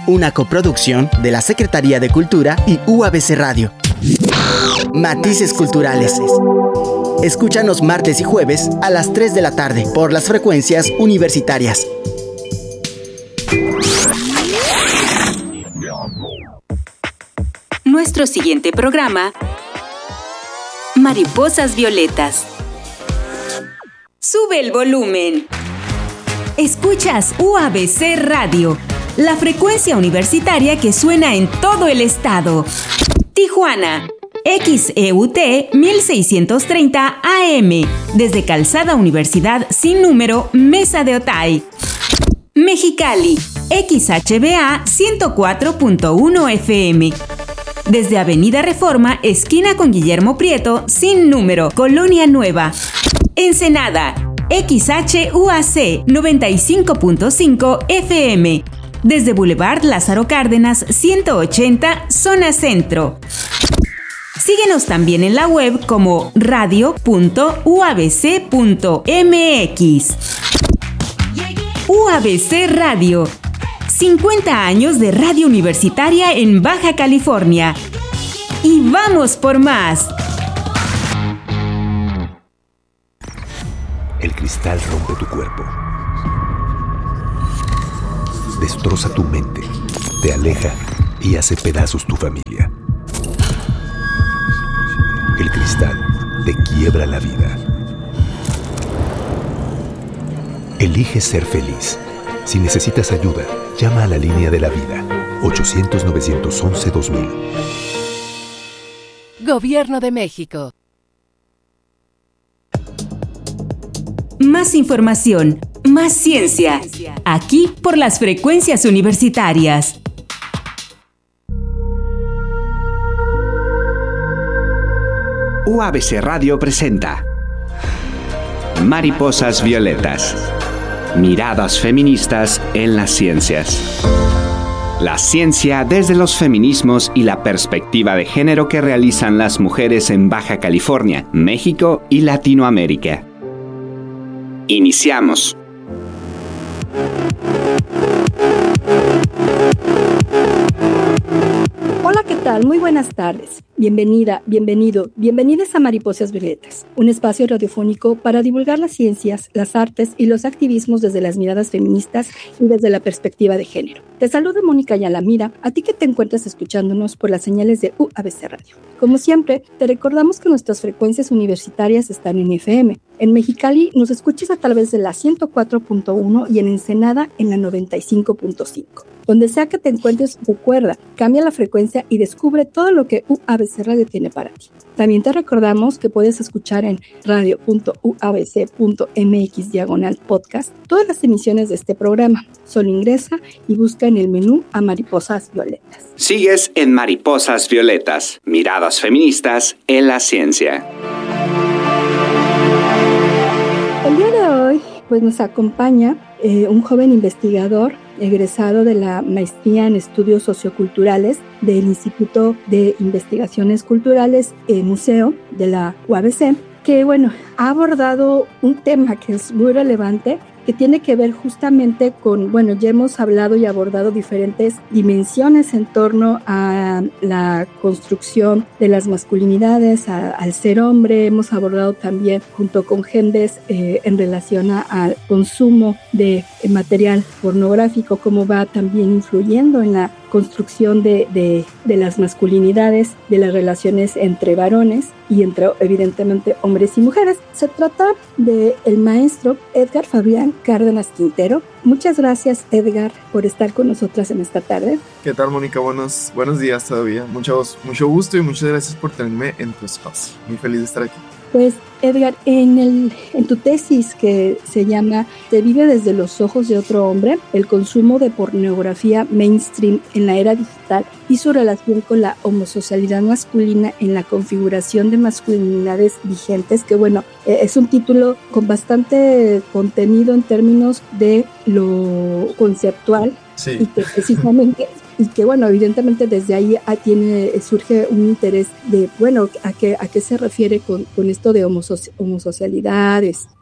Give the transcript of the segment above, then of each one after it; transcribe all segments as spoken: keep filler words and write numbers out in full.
una coproducción de la Secretaría de Cultura y U A B C Radio. Matices Culturales. Escúchanos martes y jueves a las tres de la tarde por las frecuencias universitarias. Nuestro siguiente programa, Mariposas Violetas. Sube el volumen. Escuchas U A B C Radio, la frecuencia universitaria que suena en todo el estado. Tijuana, X E U T mil seiscientos treinta A M, desde Calzada Universidad sin número, Mesa de Otay. Mexicali, X H B A ciento cuatro punto uno F M, desde Avenida Reforma, esquina con Guillermo Prieto, sin número, Colonia Nueva. Ensenada, X H U A C noventa y cinco punto cinco F M, desde Boulevard Lázaro Cárdenas ciento ochenta, zona centro. Síguenos también en la web como radio punto u a b c punto m x. U A B C Radio, cincuenta años de radio universitaria en Baja California. ¡Y vamos por más! El cristal rompe tu cuerpo, destroza tu mente, te aleja y hace pedazos tu familia. El cristal te quiebra la vida. Elige ser feliz. Si necesitas ayuda, llama a la línea de la vida, ochocientos, novecientos once, dos mil. Gobierno de México. Más información, más ciencia, aquí por las frecuencias universitarias. U A B C Radio presenta Mariposas Violetas. Miradas feministas en las ciencias. La ciencia desde los feminismos y la perspectiva de género que realizan las mujeres en Baja California, México y Latinoamérica. Iniciamos. Hola, ¿qué tal? Muy buenas tardes. Bienvenida, bienvenido, bienvenidas a Mariposas Violetas, un espacio radiofónico para divulgar las ciencias, las artes y los activismos desde las miradas feministas y desde la perspectiva de género. Te saluda Mónica Yalamira, a ti que te encuentras escuchándonos por las señales de U A B C Radio. Como siempre, te recordamos que nuestras frecuencias universitarias están en F M. En Mexicali nos escuchas a través de la ciento cuatro punto uno y en Ensenada en la noventa y cinco punto cinco. Donde sea que te encuentres, recuerda, cambia la frecuencia y descubre todo lo que U A B C Radio tiene para ti. También te recordamos que puedes escuchar en radio punto u a b c punto m x diagonal podcast todas las emisiones de este programa. Solo ingresa y busca en el menú a Mariposas Violetas. Sigues en Mariposas Violetas, miradas feministas en la ciencia. El día de hoy pues, nos acompaña eh, un joven investigador egresado de la maestría en estudios socioculturales del Instituto de Investigaciones Culturales eh, Museo de la U A B C, que bueno, ha abordado un tema que es muy relevante, que tiene que ver justamente con, bueno, ya hemos hablado y abordado diferentes dimensiones en torno a la construcción de las masculinidades, a, al ser hombre. Hemos abordado también junto con Gendes eh, en relación al consumo de eh, material pornográfico, cómo va también influyendo en la construcción de, de, de las masculinidades, de las relaciones entre varones y entre, evidentemente, hombres y mujeres. Se trata del maestro Edgar Fabián Cárdenas Quintero. Muchas gracias, Edgar, por estar con nosotras en esta tarde. ¿Qué tal, Mónica? Buenos, buenos días todavía. Mucho, mucho gusto y muchas gracias por tenerme en tu espacio. Muy feliz de estar aquí. Pues, Edgar, en, el, en tu tesis que se llama ¿Se vive desde los ojos de otro hombre? El consumo de pornografía mainstream en la era digital y su relación con la homosocialidad masculina en la configuración de masculinidades vigentes, que bueno, es un título con bastante contenido en términos de lo conceptual, sí. Y que precisamente... y que bueno, evidentemente desde ahí tiene, surge un interés de, bueno, a qué, a qué se refiere con, con esto de homoso- homosocialidades,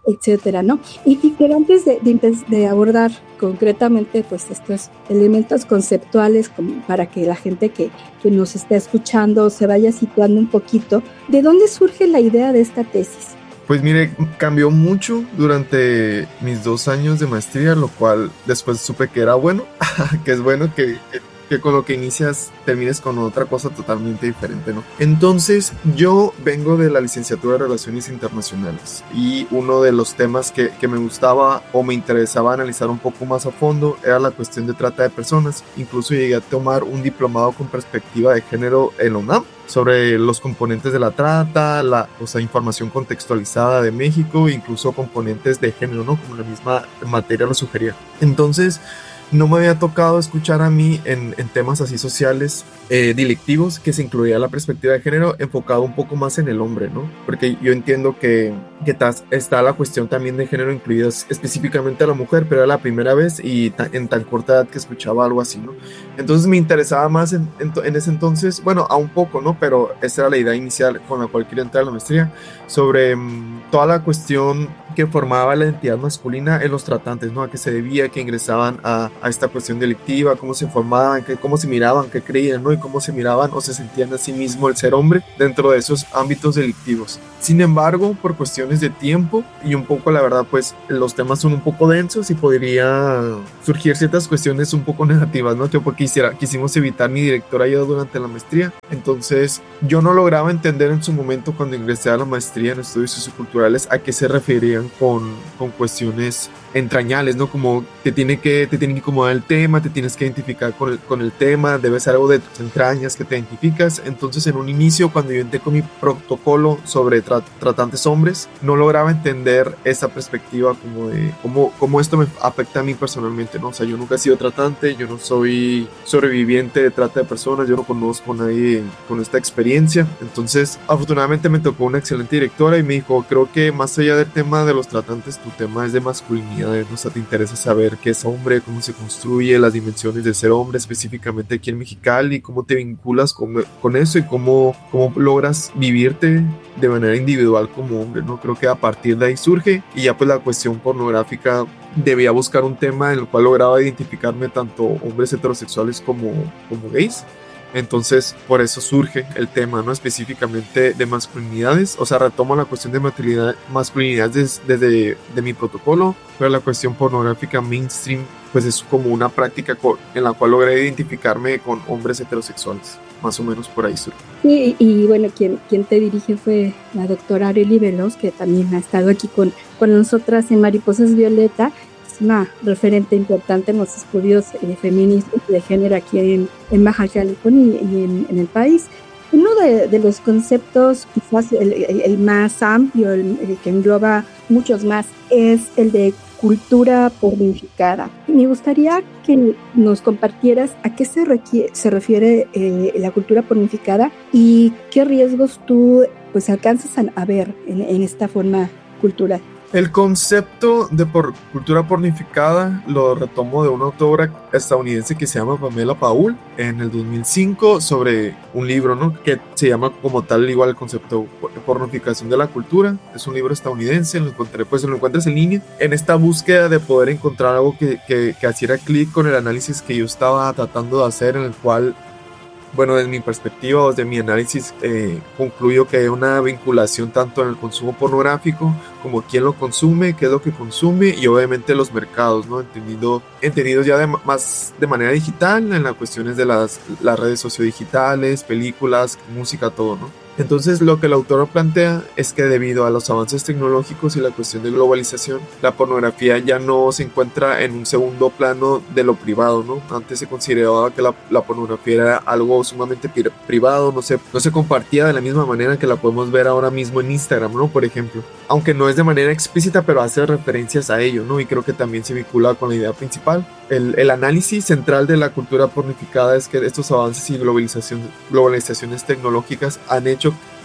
etcétera, ¿no? Y, y pero antes de, de, de abordar concretamente pues estos elementos conceptuales como para que la gente que, que nos está escuchando se vaya situando un poquito, ¿de dónde surge la idea de esta tesis? Pues mire, cambió mucho durante mis dos años de maestría, lo cual después supe que era bueno, que es bueno que, que, que con lo que inicias termines con otra cosa totalmente diferente, ¿no? Entonces, yo vengo de la licenciatura de Relaciones Internacionales y uno de los temas que, que me gustaba o me interesaba analizar un poco más a fondo era la cuestión de trata de personas. Incluso llegué a tomar un diplomado con perspectiva de género en la UNAM sobre los componentes de la trata, la o sea, información contextualizada de México, incluso componentes de género, ¿no? Como la misma materia lo sugería. Entonces, no me había tocado escuchar a mí en, en temas así sociales eh, delictivos que se incluía la perspectiva de género enfocado un poco más en el hombre, ¿no? Porque yo entiendo que, que tas, está la cuestión también de género incluida específicamente a la mujer, pero era la primera vez y ta, en tan corta edad que escuchaba algo así, ¿no? Entonces me interesaba más en, en, en ese entonces, bueno, a un poco, ¿no? Pero esa era la idea inicial con la cual quería entrar a la maestría, sobre um, toda la cuestión que formaba la identidad masculina en los tratantes, ¿no? A qué se debía, que ingresaban a, a esta cuestión delictiva, cómo se formaban, que, cómo se miraban, qué creían, ¿no? Y cómo se miraban o se sentían a sí mismo el ser hombre dentro de esos ámbitos delictivos. Sin embargo, por cuestiones de tiempo y un poco, la verdad, pues los temas son un poco densos y podría surgir ciertas cuestiones un poco negativas, ¿no? Que porque quisiera, quisimos evitar mi directora y yo durante la maestría. Entonces, yo no lograba entender en su momento cuando ingresé a la maestría en estudios socioculturales a qué se referían con, con cuestiones entrañales, ¿no? Como te tiene que, te tiene que incomodar el tema, te tienes que identificar con el, con el tema, debe ser algo de tus entrañas que te identificas. Entonces, en un inicio, cuando yo entré con mi protocolo sobre tra- tratantes hombres, no lograba entender esa perspectiva como de cómo, cómo esto me afecta a mí personalmente, ¿no? O sea, yo nunca he sido tratante, yo no soy sobreviviente de trata de personas, yo no conozco a nadie con esta experiencia. Entonces, afortunadamente me tocó una excelente directora y me dijo, creo que más allá del tema de los tratantes, tu tema es de masculinidad. O sea, te interesa saber qué es hombre, cómo se construye, las dimensiones de ser hombre, específicamente aquí en Mexicali, cómo te vinculas con, con eso y cómo, cómo logras vivirte de manera individual como hombre, ¿no? Creo que a partir de ahí surge y ya pues la cuestión pornográfica debía buscar un tema en el cual lograba identificarme tanto hombres heterosexuales como, como gays. Entonces, por eso surge el tema, ¿no? Específicamente de masculinidades. O sea, retomo la cuestión de masculinidad, masculinidad desde, desde de mi protocolo, pero la cuestión pornográfica mainstream, pues es como una práctica en la cual logré identificarme con hombres heterosexuales. Más o menos por ahí surge. Y, y bueno, quien, quien te dirige fue la doctora Arely Veloz, que también ha estado aquí con, con nosotras en Mariposas Violeta. Una referente importante en los estudios eh, feministas de género aquí en, en Baja California y, y en, en el país. Uno de, de los conceptos quizás el, el, el más amplio, el, el que engloba muchos más, es el de cultura pornificada. Me gustaría que nos compartieras a qué se, requiere, se refiere eh, la cultura pornificada y qué riesgos tú pues alcanzas a, a ver en, en esta forma cultural. El concepto de por cultura pornificada lo retomo de una autora estadounidense que se llama Pamela Paul en el dos mil cinco sobre un libro, ¿no? Que se llama como tal igual el concepto de pornificación de la cultura. Es un libro estadounidense, lo encontré, pues lo encuentras en línea. En esta búsqueda de poder encontrar algo que, que, que hiciera clic con el análisis que yo estaba tratando de hacer, en el cual, bueno, desde mi perspectiva o desde mi análisis, eh, concluyo que hay una vinculación tanto en el consumo pornográfico como quién lo consume, qué es lo que consume y obviamente los mercados, ¿no? Entendido, entendidos ya de, más de manera digital en las cuestiones de las, las redes sociodigitales, películas, música, todo, ¿no? Entonces, lo que el autor plantea es que debido a los avances tecnológicos y la cuestión de globalización, la pornografía ya no se encuentra en un segundo plano de lo privado, ¿no? Antes se consideraba que la, la pornografía era algo sumamente pri- privado, no se, no se compartía de la misma manera que la podemos ver ahora mismo en Instagram, ¿no? Por ejemplo. Aunque no es de manera explícita, pero hace referencias a ello, ¿no? Y creo que también se vincula con la idea principal. El, el análisis central de la cultura pornificada es que estos avances y globalización, globalizaciones tecnológicas han hecho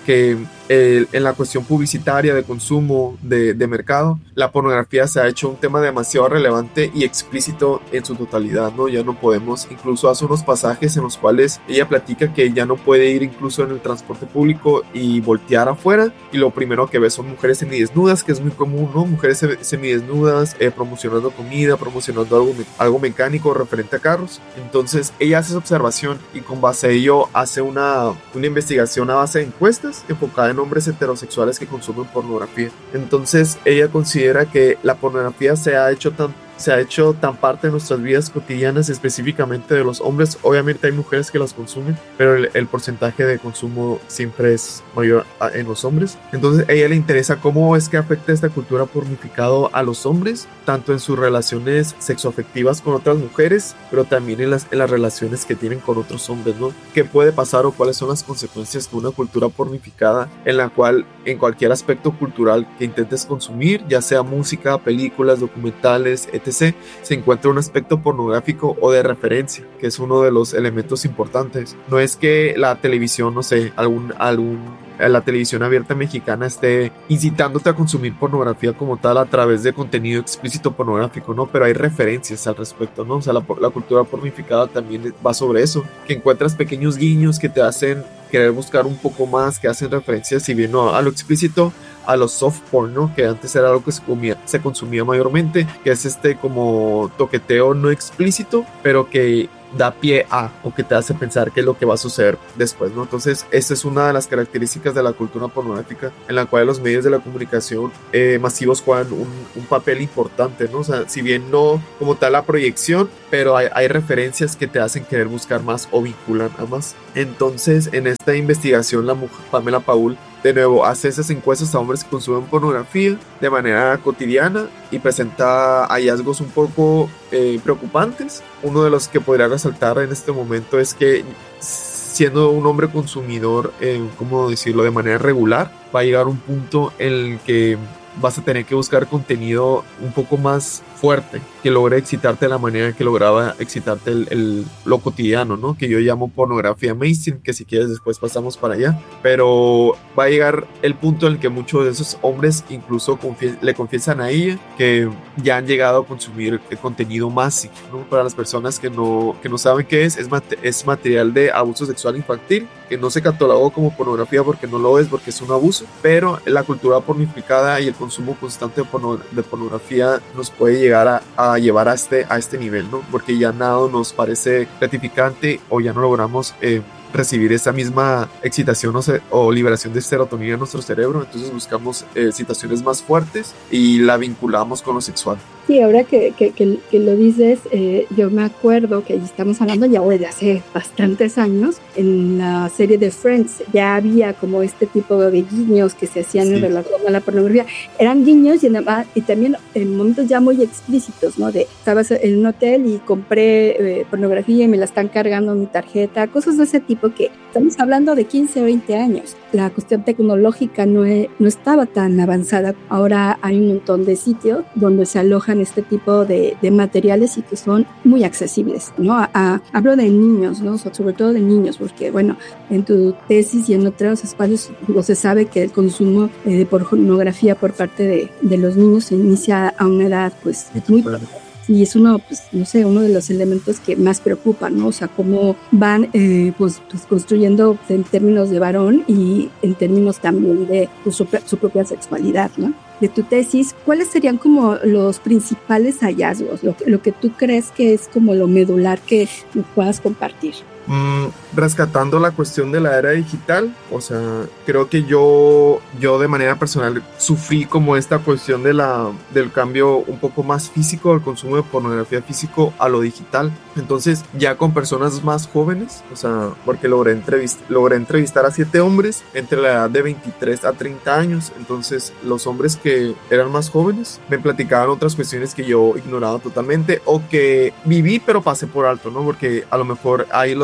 que eh, en la cuestión publicitaria, de consumo, de, de mercado, la pornografía se ha hecho un tema demasiado relevante y explícito en su totalidad, ¿no? Ya no podemos, incluso hace unos pasajes en los cuales ella platica que ya no puede ir incluso en el transporte público y voltear afuera, y lo primero que ve son mujeres semidesnudas, que es muy común, ¿no? Mujeres semidesnudas, eh, promocionando comida, promocionando algo, algo mecánico referente a carros. Entonces ella hace esa observación y con base a ello hace una, una investigación a base de encuestas enfocada en hombres heterosexuales que consumen pornografía. Entonces ella considera que la pornografía se ha hecho tan se ha hecho tan parte de nuestras vidas cotidianas, específicamente de los hombres. Obviamente hay mujeres que las consumen, pero el, el porcentaje de consumo siempre es mayor a, en los hombres. Entonces a ella le interesa cómo es que afecta esta cultura pornificada a los hombres, tanto en sus relaciones sexoafectivas con otras mujeres, pero también en las, en las relaciones que tienen con otros hombres, ¿no? ¿Qué puede pasar o cuáles son las consecuencias de una cultura pornificada en la cual en cualquier aspecto cultural que intentes consumir, ya sea música, películas, documentales, etcétera, se encuentra un aspecto pornográfico o de referencia, que es uno de los elementos importantes? No es que la televisión, no sé, algún, algún, la televisión abierta mexicana esté incitándote a consumir pornografía como tal a través de contenido explícito pornográfico, ¿no? Pero hay referencias al respecto, ¿no? O sea, la, la cultura pornificada también va sobre eso, que encuentras pequeños guiños que te hacen querer buscar un poco más, que hacen referencias, si bien no a lo explícito, a los soft porn, ¿no? Que antes era algo que se, comía, se consumía mayormente, que es este como toqueteo no explícito, pero que da pie a, o que te hace pensar qué es lo que va a suceder después, ¿no? Entonces, esta es una de las características de la cultura pornográfica, en la cual los medios de la comunicación eh, masivos juegan un, un papel importante, ¿no? O sea, si bien no como tal la proyección, pero hay, hay referencias que te hacen querer buscar más o vinculan a más. Entonces, en esta investigación, la mujer Pamela Paul de nuevo hace esas encuestas a hombres que consumen pornografía de manera cotidiana y presenta hallazgos un poco eh, preocupantes. Uno de los que podría resaltar en este momento es que, siendo un hombre consumidor, eh, ¿cómo decirlo?, de manera regular, va a llegar a un punto en el que vas a tener que buscar contenido un poco más fuerte, que logre excitarte de la manera que lograba excitarte el, el, lo cotidiano, ¿no? Que yo llamo pornografía mainstream, que si quieres después pasamos para allá. Pero va a llegar el punto en el que muchos de esos hombres incluso confie- le confiesan a ella que ya han llegado a consumir el contenido máximo, ¿no? Para las personas que no, que no saben qué es, es, mat- es material de abuso sexual infantil, que no se catalogó como pornografía porque no lo es, porque es un abuso, pero la cultura pornificada y el consumo constante de, porno- de pornografía nos puede llegar A, a llevar a este, a este nivel, ¿no? Porque ya nada nos parece gratificante o ya no logramos eh, recibir esa misma excitación o, se, o liberación de serotonina en nuestro cerebro. Entonces buscamos eh, situaciones más fuertes y la vinculamos con lo sexual. Sí, ahora que, que, que, que lo dices, eh, yo me acuerdo que estamos hablando ya desde hace bastantes años, en la serie de Friends ya había como este tipo de guiños que se hacían sí. en relación a la pornografía. Eran guiños y, además, y también en momentos ya muy explícitos, ¿no? De estabas en un hotel y compré eh, pornografía y me la están cargando en mi tarjeta, cosas de ese tipo que estamos hablando de quince o veinte años. La cuestión tecnológica no, es, no estaba tan avanzada. Ahora hay un montón de sitios donde se alojan este tipo de, de materiales y que son muy accesibles, ¿no? A, a, hablo de niños, ¿no? Sobre todo de niños, porque, bueno, en tu tesis y en otros espacios pues, se sabe que el consumo eh, de pornografía por parte de, de los niños se inicia a una edad, pues, muy... Y es uno, pues, no sé, uno de los elementos que más preocupa, ¿no? O sea, cómo van, eh, pues, pues, construyendo en términos de varón y en términos también de pues, su, su propia sexualidad, ¿no? De tu tesis, ¿cuáles serían como los principales hallazgos? Lo, lo que tú crees que es como lo medular que nos puedas compartir. Mm, rescatando la cuestión de la era digital, o sea, creo que yo, yo de manera personal sufrí como esta cuestión de la, del cambio un poco más físico, del consumo de pornografía físico a lo digital. Entonces, ya con personas más jóvenes, o sea, porque logré, entrevist- logré entrevistar a siete hombres entre la edad de veintitrés a treinta años. Entonces, los hombres que eran más jóvenes me platicaban otras cuestiones que yo ignoraba totalmente o que viví pero pasé por alto, ¿no? Porque a lo mejor ahí los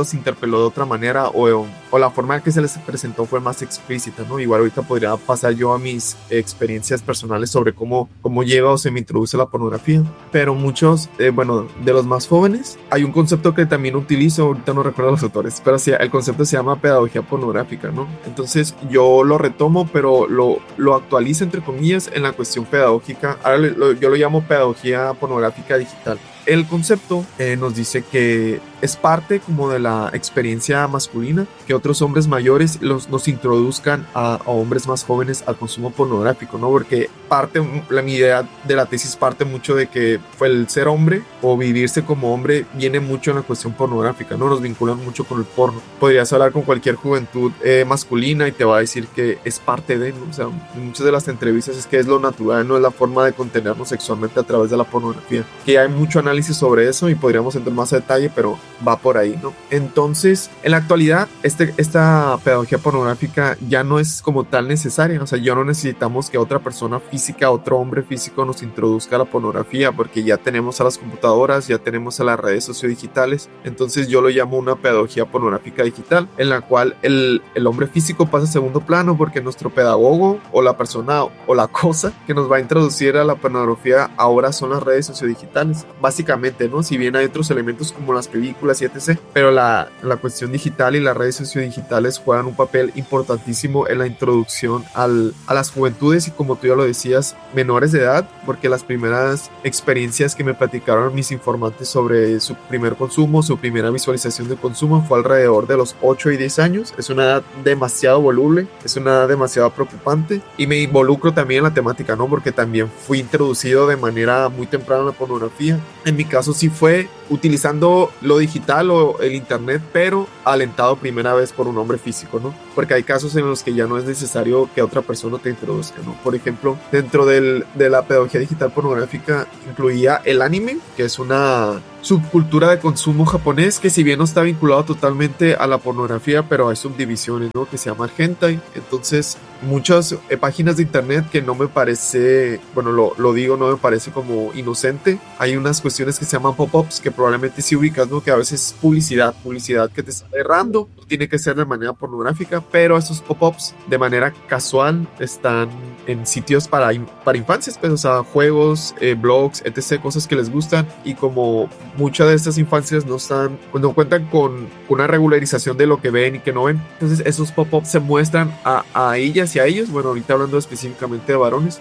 los interpeló de otra manera o, o la forma en que se les presentó fue más explícita, ¿no? Igual ahorita podría pasar yo a mis experiencias personales sobre cómo, cómo llega o se me introduce la pornografía, pero muchos, eh, bueno, de los más jóvenes, hay un concepto que también utilizo, ahorita no recuerdo los autores, pero sí, el concepto se llama pedagogía pornográfica, ¿no? Entonces yo lo retomo, pero lo, lo actualizo entre comillas en la cuestión pedagógica. Ahora lo, yo lo llamo pedagogía pornográfica digital. El concepto eh, nos dice que es parte como de la experiencia masculina que otros hombres mayores los, nos introduzcan a, a hombres más jóvenes al consumo pornográfico, ¿no? Porque parte, la, mi idea de la tesis parte mucho de que fue el ser hombre o vivirse como hombre viene mucho en la cuestión pornográfica, ¿no? Nos vinculan mucho con el porno. Podrías hablar con cualquier juventud eh, masculina y te va a decir que es parte de, ¿no? O sea, en muchas de las entrevistas es que es lo natural, no es la forma de contenernos sexualmente a través de la pornografía, que hay mucho análisis sobre eso y podríamos entrar más a detalle, pero va por ahí, ¿no? Entonces, en la actualidad, este, esta pedagogía pornográfica ya no es como tal necesaria, o sea, ya no necesitamos que otra persona física, otro hombre físico nos introduzca a la pornografía, porque ya tenemos a las computadoras, ya tenemos a las redes sociodigitales. Entonces yo lo llamo una pedagogía pornográfica digital, en la cual el, el hombre físico pasa a segundo plano, porque nuestro pedagogo o la persona o la cosa que nos va a introducir a la pornografía ahora son las redes sociodigitales, básicamente, ¿no? Si bien hay otros elementos como las películas y etcétera, pero la, la cuestión digital y las redes sociodigitales juegan un papel importantísimo en la introducción al, a las juventudes y, como tú ya lo decías, menores de edad, porque las primeras experiencias que me platicaron mis informantes sobre su primer consumo, su primera visualización de consumo fue alrededor de los ocho y diez años. Es una edad demasiado voluble, es una edad demasiado preocupante y me involucro también en la temática, ¿no? Porque también fui introducido de manera muy temprana en la pornografía. En mi caso sí fue utilizando lo digital o el internet, pero alentado primera vez por un hombre físico, ¿no? Porque hay casos en los que ya no es necesario que otra persona te introduzca, ¿no? Por ejemplo, dentro del, de la pedagogía digital pornográfica incluía el anime, que es una subcultura de consumo japonés que, si bien no está vinculado totalmente a la pornografía, pero hay subdivisiones, ¿no? Que se llama hentai. Entonces muchas eh, páginas de internet que no me parece, bueno, lo, lo digo, no me parece como inocente. Hay unas cuestiones que se llaman pop-ups que probablemente sí ubicas, ¿no? Que a veces es publicidad, publicidad que te está errando, tiene que ser de manera pornográfica, pero esos pop-ups de manera casual están en sitios para, para infancias, pues, o sea, juegos, eh, blogs, etcétera, cosas que les gustan, y como muchas de estas infancias no están, no cuentan con una regularización de lo que ven y que no ven, entonces esos pop-ups se muestran a, a ellas y a ellos, bueno, ahorita hablando específicamente de varones,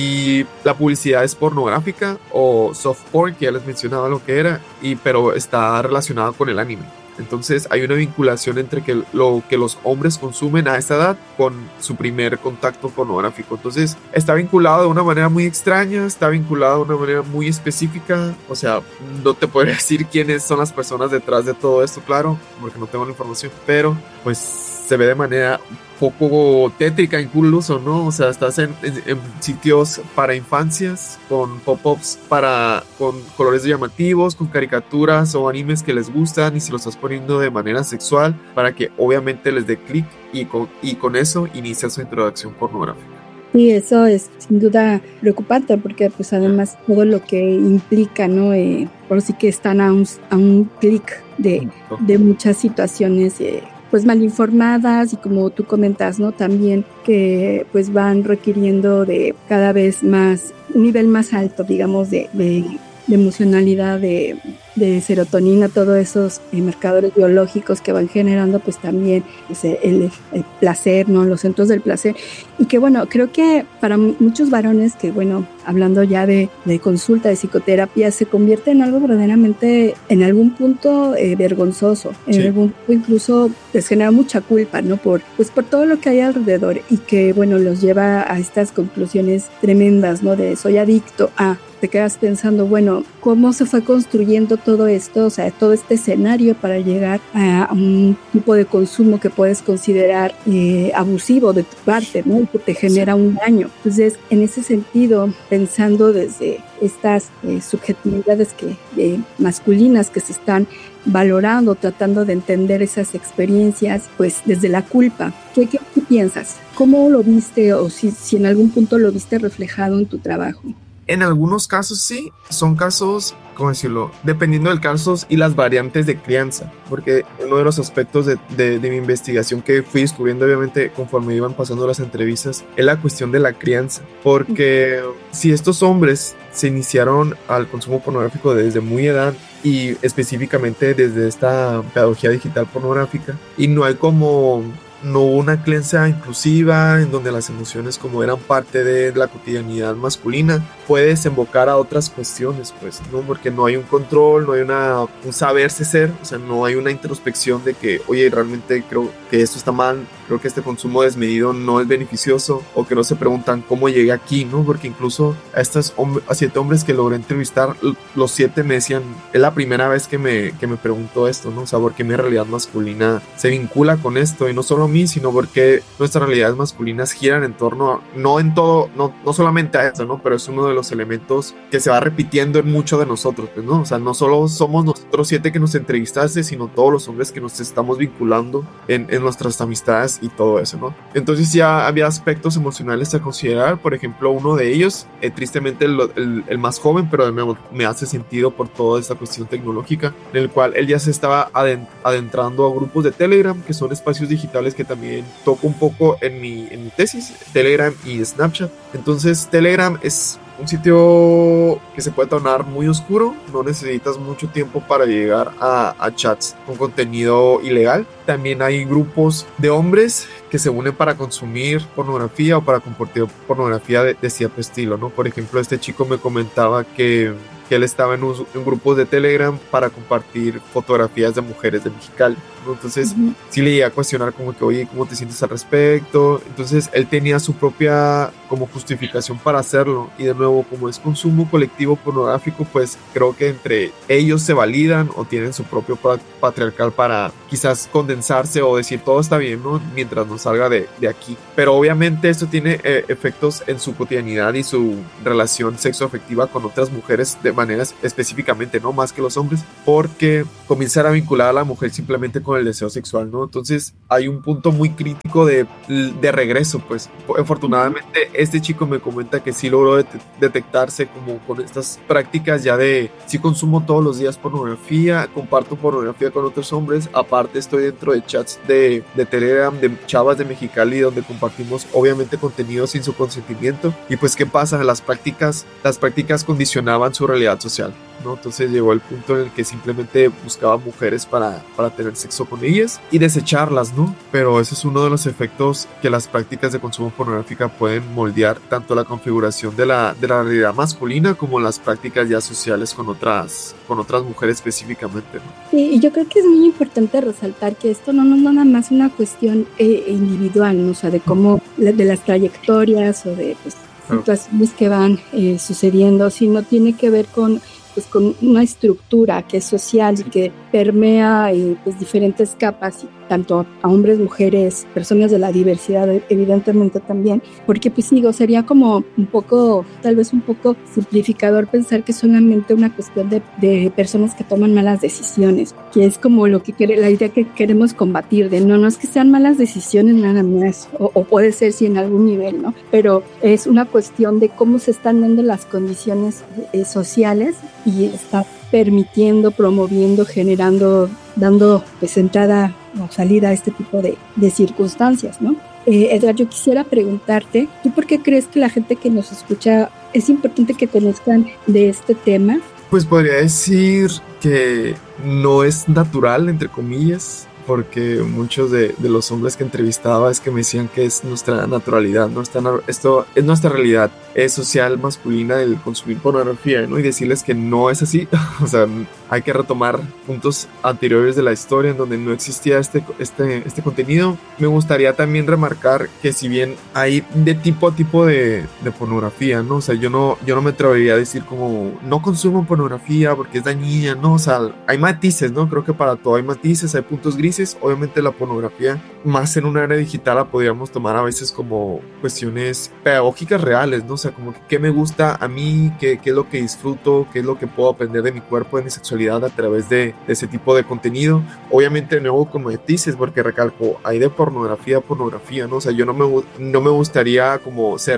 y la publicidad es pornográfica o soft porn, que ya les mencionaba lo que era, y, pero está relacionada con el anime. Entonces hay una vinculación entre que lo que los hombres consumen a esta edad con su primer contacto pornográfico. Entonces está vinculado de una manera muy extraña, está vinculado de una manera muy específica. O sea, no te podría decir quiénes son las personas detrás de todo esto, claro, porque no tengo la información, pero pues se ve de manera poco tétrica incluso, ¿no? O sea, estás en, en, en sitios para infancias con pop-ups para, con colores llamativos, con caricaturas o animes que les gustan, y se los estás poniendo de manera sexual para que obviamente les dé clic, y con, y con eso inicia su introducción pornográfica. Sí, eso es sin duda preocupante, porque pues además todo lo que implica, ¿no? Eh, por sí que están a un, a un clic de, de muchas situaciones eh, pues mal informadas, y como tú comentas, ¿no? También que pues van requiriendo de cada vez más, un nivel más alto, digamos, de, de, de emocionalidad, de, de serotonina, todos esos eh, marcadores biológicos que van generando pues también pues, el, el placer, ¿no? Los centros del placer. Y que bueno, creo que para muchos varones que, bueno, hablando ya de, de consulta, de psicoterapia, se convierte en algo verdaderamente, en algún punto eh, vergonzoso, en sí. algún punto incluso les genera mucha culpa, ¿no? Por, pues por todo lo que hay alrededor, y que bueno, los lleva a estas conclusiones tremendas, ¿no? De soy adicto a... Te quedas pensando, bueno, ¿cómo se fue construyendo todo esto? O sea, todo este escenario para llegar a un tipo de consumo que puedes considerar eh, abusivo de tu parte, ¿no? Y que te genera un daño. Entonces, en ese sentido, pensando desde estas eh, subjetividades que, eh, masculinas que se están valorando, tratando de entender esas experiencias, pues desde la culpa, ¿qué, qué, qué piensas? ¿Cómo lo viste, o si, si en algún punto lo viste reflejado en tu trabajo? En algunos casos sí, son casos, ¿cómo decirlo? Dependiendo del caso y las variantes de crianza, porque uno de los aspectos de, de, de mi investigación que fui descubriendo obviamente conforme iban pasando las entrevistas es la cuestión de la crianza, porque si estos hombres se iniciaron al consumo pornográfico desde muy edad y específicamente desde esta pedagogía digital pornográfica y no hay como... no hubo una crianza inclusiva en donde las emociones como eran parte de la cotidianidad masculina, puede desembocar a otras cuestiones, pues, ¿no? Porque no hay un control, no hay una, un saberse ser, o sea, no hay una introspección de que, oye, realmente creo que esto está mal, creo que este consumo desmedido no es beneficioso, o que no se preguntan cómo llegué aquí, ¿no? Porque incluso a estos hom- a siete hombres que logré entrevistar, los siete me decían, es la primera vez que me, que me pregunto esto, ¿no? O sea, porque mi realidad masculina se vincula con esto, y no solo a mí, sino porque nuestras realidades masculinas giran en torno a, no en todo, no, no solamente a eso, ¿no? Pero es uno de los elementos que se va repitiendo en mucho de nosotros, pues, ¿no? O sea, no solo somos nosotros siete que nos entrevistaste, sino todos los hombres que nos estamos vinculando en, en nuestras amistades y todo eso, ¿no? Entonces ya había aspectos emocionales a considerar, por ejemplo, uno de ellos, eh, tristemente el, el, el más joven, pero de nuevo me hace sentido por toda esta cuestión tecnológica, en el cual él ya se estaba adentrando a grupos de Telegram, que son espacios digitales que también toco un poco en mi, en mi tesis, Telegram y Snapchat. Entonces Telegram es un sitio que se puede tornar muy oscuro, no necesitas mucho tiempo para llegar a, a chats con contenido ilegal. También hay grupos de hombres que se unen para consumir pornografía o para compartir pornografía de, de cierto estilo, ¿no? Por ejemplo, este chico me comentaba que que él estaba en un, en grupos de Telegram para compartir fotografías de mujeres de Mexicali, ¿no? Entonces uh-huh. sí le llegué a cuestionar como que, oye, ¿cómo te sientes al respecto? Entonces él tenía su propia como justificación para hacerlo, y de nuevo, como es consumo colectivo pornográfico, pues creo que entre ellos se validan o tienen su propio patriarcal para quizás condensarse o decir todo está bien, ¿no? Mientras no salga de, de aquí. Pero obviamente esto tiene eh, efectos en su cotidianidad y su relación sexoafectiva con otras mujeres de maneras específicamente, ¿no? Más que los hombres, porque comienzan a vincular a la mujer simplemente con el deseo sexual, ¿no? Entonces hay un punto muy crítico de, de regreso, pues. Afortunadamente este chico me comenta que sí logró det- detectarse como con estas prácticas ya de sí consumo todos los días pornografía, comparto pornografía con otros hombres, aparte estoy dentro de chats de, de Telegram, de chavas de Mexicali, donde compartimos obviamente contenido sin su consentimiento. Y pues ¿qué pasa? Las prácticas, las prácticas condicionaban su realidad social, ¿no? Entonces llegó el punto en el que simplemente buscaba mujeres para, para tener sexo con ellas y desecharlas, ¿no? Pero ese es uno de los efectos que las prácticas de consumo pornográfica pueden moldear tanto la configuración de la, de la realidad masculina como las prácticas ya sociales con otras, con otras mujeres específicamente, ¿no? Sí, y yo creo que es muy importante resaltar que esto no, no, no nada más una cuestión eh, individual, ¿no? O sea, de cómo, de las trayectorias o de pues, situaciones que van eh, sucediendo, sino tiene que ver con, pues, con una estructura que es social y que permea eh, pues, diferentes capas, tanto a hombres, mujeres, personas de la diversidad, evidentemente también, porque pues digo, sería como un poco, tal vez un poco simplificador pensar que es solamente una cuestión de, de personas que toman malas decisiones, que es como lo que quiere, la idea que queremos combatir, de no, no es que sean malas decisiones nada más, o, o puede ser sí en algún nivel, ¿no? Pero es una cuestión de cómo se están dando las condiciones eh, sociales y está permitiendo, promoviendo, generando, dando pues entrada o salida a este tipo de, de circunstancias, ¿no? Eh, Edgar, yo quisiera preguntarte, ¿tú por qué crees que la gente que nos escucha es importante que conozcan de este tema? Pues podría decir que no es natural, entre comillas, porque muchos de, de los hombres que entrevistaba es que me decían que es nuestra naturalidad, nuestra, esto es nuestra realidad es social masculina el consumir pornografía, ¿no? Y decirles que no es así. O sea, hay que retomar puntos anteriores de la historia en donde no existía este, este, este contenido. Me gustaría también remarcar que si bien hay de tipo a tipo de, de pornografía, ¿no? O sea, yo no, yo no me atrevería a decir como no consumo pornografía porque es dañina, ¿no? O sea, hay matices, ¿no? Creo que para todo hay matices, hay puntos grises. Obviamente la pornografía, más en una era digital, la podríamos tomar a veces como cuestiones pedagógicas reales, ¿no? O sea, como que qué me gusta a mí, qué, qué es lo que disfruto, qué es lo que puedo aprender de mi cuerpo, de mi sexualidad a través de, de ese tipo de contenido. Obviamente de nuevo como matices, porque recalco, hay de pornografía a pornografía, ¿no? O sea, yo no me, no me gustaría como cerrar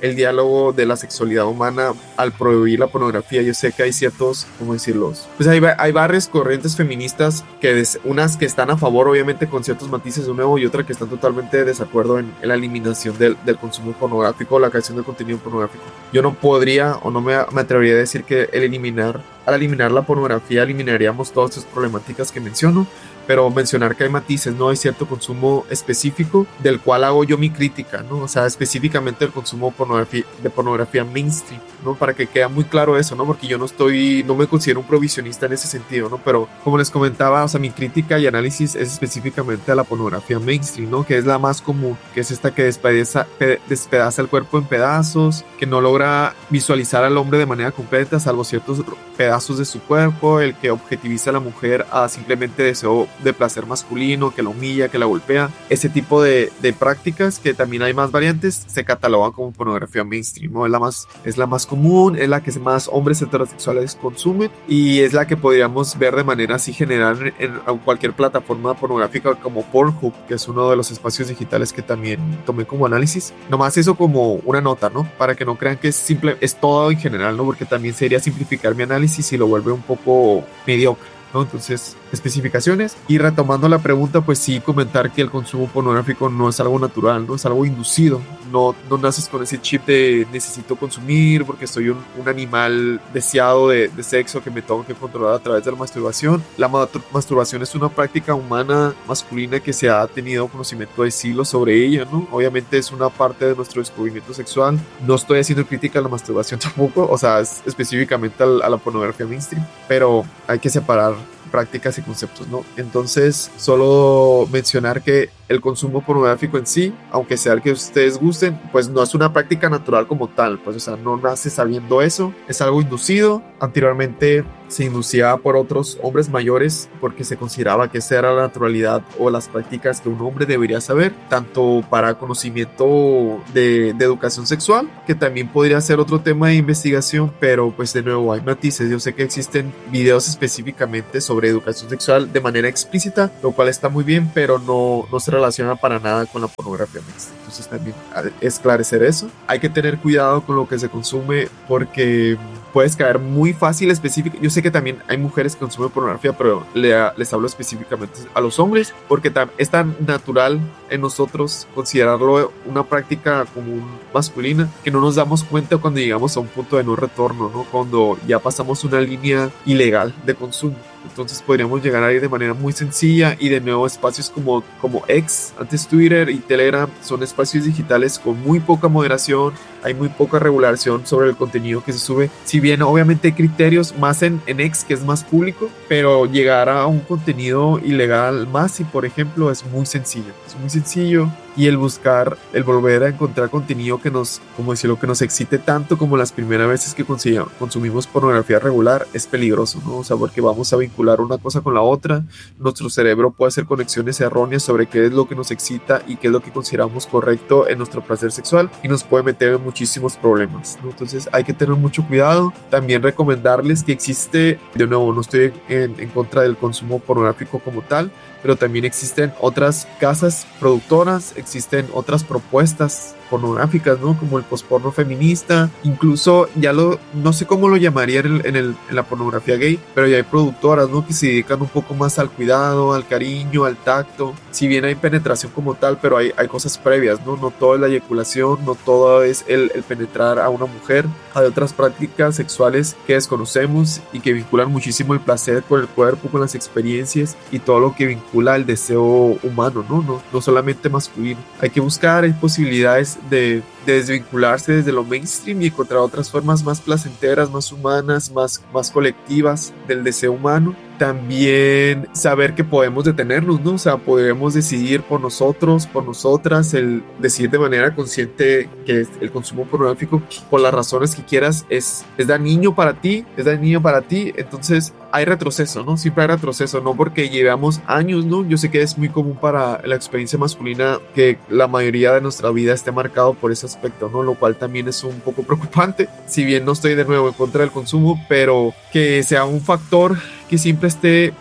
el diálogo de la sexualidad humana al prohibir la pornografía. Yo sé que hay ciertos, ¿cómo decirlos? Pues hay, hay varias corrientes feministas, que des, unas que están a favor obviamente con ciertos matices de nuevo y otras que están totalmente de desacuerdo en, en la eliminación del, del consumo pornográfico o la creación de contenido pornográfico. Yo no podría o no me, me atrevería a decir que el eliminar, al eliminar la pornografía eliminaríamos todas estas problemáticas que menciono, pero mencionar que hay matices, ¿no? Hay cierto consumo específico del cual hago yo mi crítica, ¿no? O sea, específicamente el consumo pornografía, de pornografía mainstream, ¿no? Para que quede muy claro eso, ¿no? Porque yo no estoy, no me considero un provisionista en ese sentido, ¿no? Pero como les comentaba, o sea, mi crítica y análisis es específicamente a la pornografía mainstream, ¿no? Que es la más común, que es esta que despedaza, despedaza el cuerpo en pedazos, que no logra visualizar al hombre de manera completa, salvo ciertos pedazos de su cuerpo, el que objetiviza a la mujer a simplemente deseo de placer masculino, que la humilla, que la golpea. Ese tipo de, de prácticas, que también hay más variantes, se catalogan como pornografía mainstream, ¿no? Es la más, es la más común, es la que más hombres heterosexuales consumen y es la que podríamos ver de manera así general en, en cualquier plataforma pornográfica como Pornhub, que es uno de los espacios digitales que también tomé como análisis. Nomás eso como una nota, ¿no? Para que no crean que es simple, es todo en general, ¿no? Porque también sería simplificar mi análisis y lo vuelve un poco mediocre, ¿no? Entonces, especificaciones. Y retomando la pregunta, pues sí, comentar que el consumo pornográfico no es algo natural, no es algo inducido. No, no naces con ese chip de necesito consumir porque soy un, un animal deseado de, de sexo que me tengo que controlar a través de la masturbación. La ma masturbación es una práctica humana masculina que se ha tenido conocimiento de siglos sobre ella, ¿no? Obviamente es una parte de nuestro descubrimiento sexual. No estoy haciendo crítica a la masturbación tampoco, o sea, es específicamente a la, a la pornografía mainstream, pero hay que separar prácticas y conceptos, ¿no? Entonces, solo mencionar que el consumo pornográfico en sí, aunque sea el que ustedes gusten, pues no es una práctica natural como tal, pues, o sea, no nace sabiendo eso, es algo inducido. Anteriormente se inducía por otros hombres mayores porque se consideraba que esa era la naturalidad o las prácticas que un hombre debería saber, tanto para conocimiento de, de educación sexual, que también podría ser otro tema de investigación, pero pues de nuevo hay matices. Yo sé que existen videos específicamente sobre educación sexual de manera explícita, lo cual está muy bien, pero no, no se relaciona para nada con la pornografía mixta. Entonces también esclarecer eso. Hay que tener cuidado con lo que se consume porque puedes caer muy fácil específico. Yo sé que también hay mujeres que consumen pornografía, pero le, les hablo específicamente a los hombres porque es tan natural en nosotros considerarlo una práctica común masculina que no nos damos cuenta cuando llegamos a un punto de no retorno, ¿no? Cuando ya pasamos una línea ilegal de consumo. Entonces podríamos llegar ahí de manera muy sencilla y de nuevo espacios como, como X, antes Twitter y Telegram son espacios digitales con muy poca moderación, hay muy poca regulación sobre el contenido que se sube, si bien obviamente hay criterios más en, en X que es más público, pero llegar a un contenido ilegal más y por ejemplo es muy sencillo, es muy sencillo. Y el buscar, el volver a encontrar contenido que nos, como decirlo, que nos excite tanto como las primeras veces que consumimos pornografía regular es peligroso, ¿no? O sea, porque vamos a vincular una cosa con la otra, nuestro cerebro puede hacer conexiones erróneas sobre qué es lo que nos excita y qué es lo que consideramos correcto en nuestro placer sexual y nos puede meter en muchísimos problemas, ¿no? Entonces hay que tener mucho cuidado. También recomendarles que existe, de nuevo, no estoy en, en contra del consumo pornográfico como tal, pero también existen otras casas productoras, existen otras propuestas pornográficas, ¿no? Como el posporno feminista, incluso ya lo, no sé cómo lo llamarían en, en, el, en la pornografía gay, pero ya hay productoras, ¿no? Que se dedican un poco más al cuidado, al cariño, al tacto. Si bien hay penetración como tal, pero hay, hay cosas previas, ¿no? No todo es la eyaculación, no todo es el, el penetrar a una mujer. Hay otras prácticas sexuales que desconocemos y que vinculan muchísimo el placer con el cuerpo, con las experiencias y todo lo que vincula el deseo humano, ¿no? No, no solamente masculino. Hay que buscar, hay posibilidades de, de desvincularse desde lo mainstream y encontrar otras formas más placenteras, más humanas, más, más colectivas del deseo humano. También saber que podemos detenernos, ¿no? O sea, podemos decidir por nosotros, por nosotras, el decidir de manera consciente que el consumo pornográfico, por las razones que quieras, es, es dañino para ti, es dañino para ti. Entonces hay retroceso, ¿no? Siempre hay retroceso, no porque llevamos años, ¿no? Yo sé que es muy común para la experiencia masculina que la mayoría de nuestra vida esté marcado por ese aspecto, ¿no? Lo cual también es un poco preocupante, si bien no estoy de nuevo en contra del consumo, pero que sea un factor que siempre esté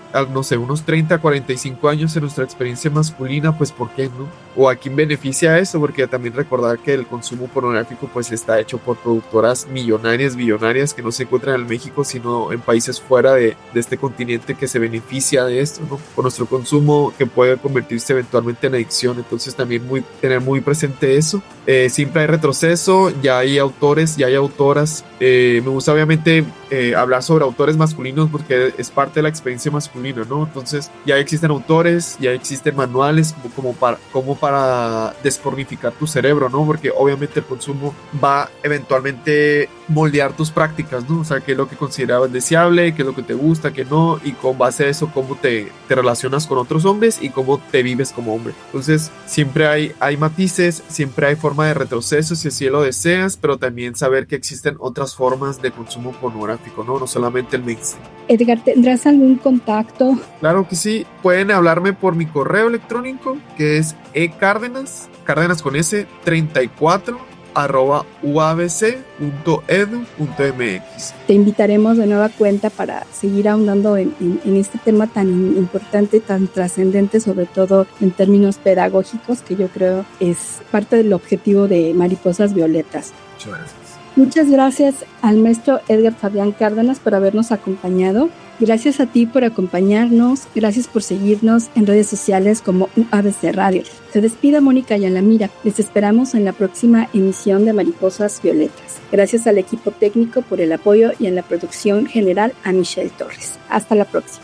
a, no sé, unos treinta, cuarenta y cinco años en nuestra experiencia masculina, pues ¿por qué no? O a quién beneficia eso, porque también recordar que el consumo pornográfico pues está hecho por productoras millonarias, billonarias que no se encuentran en México, sino en países fuera de, de este continente que se beneficia de esto, ¿no? Por nuestro consumo que puede convertirse eventualmente en adicción. Entonces también muy, tener muy presente eso. Eh, siempre hay retroceso, ya hay autores, ya hay autoras. Eh, me gusta obviamente eh, hablar sobre autores masculinos porque es parte de la experiencia masculina, ¿no? Entonces ya existen autores, ya existen manuales como, como, para, como para despornificar tu cerebro, ¿no? Porque obviamente el consumo va eventualmente moldear tus prácticas, ¿no? O sea, qué es lo que considerabas deseable, qué es lo que te gusta, qué no, y con base a eso cómo te, te relacionas con otros hombres y cómo te vives como hombre. Entonces siempre hay, hay matices, siempre hay forma de retroceso si así lo deseas, pero también saber que existen otras formas de consumo pornográfico, ¿no? No solamente el mainstream. Edgar, ¿tendrás algún contacto? Claro que sí, pueden hablarme por mi correo electrónico que es ecárdenas, cárdenas con s, treinta y cuatro arroba u a b c punto e d u punto m x. Te invitaremos de nueva cuenta para seguir ahondando en, en, en este tema tan importante, tan trascendente, sobre todo en términos pedagógicos, que yo creo es parte del objetivo de Mariposas Violetas. Muchas gracias. Muchas gracias al maestro Edgar Fabián Cárdenas por habernos acompañado. Gracias a ti por acompañarnos. Gracias por seguirnos en redes sociales como U A B C Radio. Se despide Mónica Yalamira. Les esperamos en la próxima emisión de Mariposas Violetas. Gracias al equipo técnico por el apoyo y en la producción general a Michelle Torres. Hasta la próxima.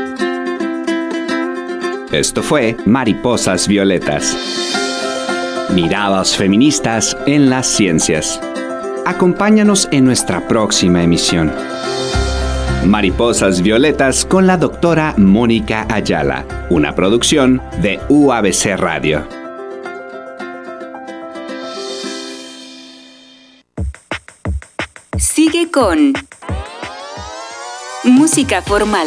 Esto fue Mariposas Violetas. Miradas feministas en las ciencias. Acompáñanos en nuestra próxima emisión. Mariposas Violetas con la doctora Mónica Ayala, una producción de U A B C Radio. Sigue con música formal.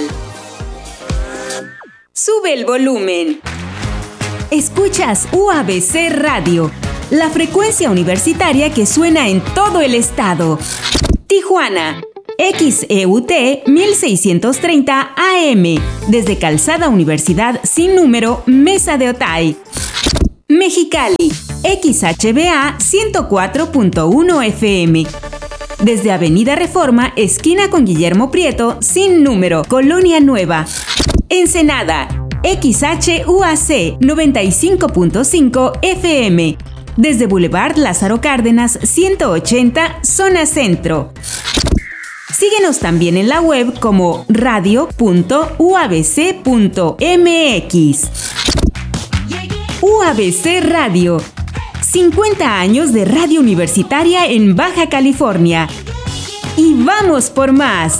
Sube el volumen. Escuchas U A B C Radio, la frecuencia universitaria que suena en todo el estado. Tijuana, X E U T mil seiscientos treinta A M, desde Calzada Universidad sin número, Mesa de Otay. Mexicali, X H B A ciento cuatro punto uno F M, desde Avenida Reforma, esquina con Guillermo Prieto, sin número, Colonia Nueva. Ensenada, X H U A C noventa y cinco punto cinco F M, desde Boulevard Lázaro Cárdenas ciento ochenta, zona centro. Síguenos también en la web como radio punto u a b c punto m x. U A B C Radio, cincuenta años de radio universitaria en Baja California. Y vamos por más.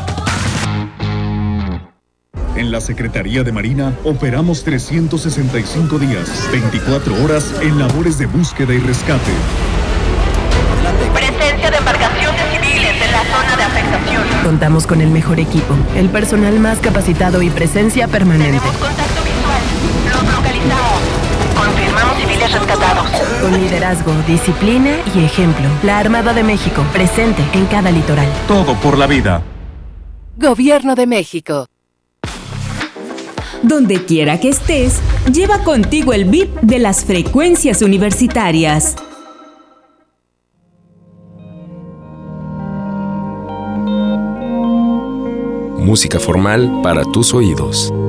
En la Secretaría de Marina operamos trescientos sesenta y cinco días, veinticuatro horas en labores de búsqueda y rescate. Presencia de embarcaciones civiles en la zona de afectación. Contamos con el mejor equipo, el personal más capacitado y presencia permanente. Tenemos contacto visual. Los localizamos. Confirmamos civiles rescatados. Con liderazgo, disciplina y ejemplo. La Armada de México, presente en cada litoral. Todo por la vida. Gobierno de México. Donde quiera que estés, lleva contigo el beat de las frecuencias universitarias. Música formal para tus oídos.